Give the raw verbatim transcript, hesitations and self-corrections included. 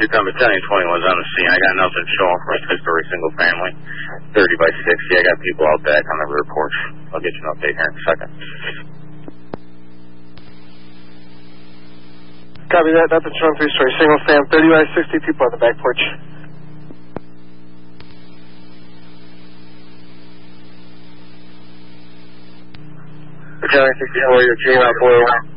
Two Combat Battalion twenty-one's on the scene. I got nothing showing for a six-story single family, thirty by sixty. I got people out back on the rear porch. I'll get you an update here in a second. Copy that. That's a strong three-story single fam, thirty by sixty, people on the back porch. Battalion sixty-four, your J-Rock Blue.